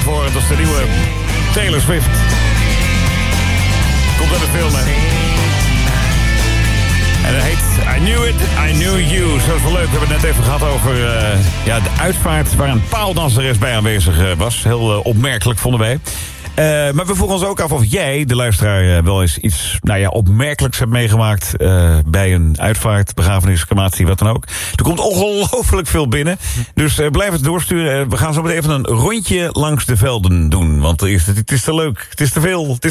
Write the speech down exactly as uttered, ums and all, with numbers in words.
daarvoor. Dat is de nieuwe Taylor Swift. Komt uit de film, hè. En dat heet I Knew It, I Knew You. Zo is wel leuk. We hebben het net even gehad over uh, ja, de uitvaart waar een paaldanseres bij aanwezig uh, was. Heel uh, opmerkelijk, vonden wij. Uh, maar we vroegen ons ook af of jij, de luisteraar, uh, wel eens iets nou ja, opmerkelijks hebt meegemaakt uh, bij een uitvaart, begrafenis, crematie, wat dan ook. Er komt ongelooflijk veel binnen. Dus uh, blijf het doorsturen. Uh, we gaan zo meteen even een rondje langs de velden doen. Want het is, het is te leuk. Het is te veel. Het is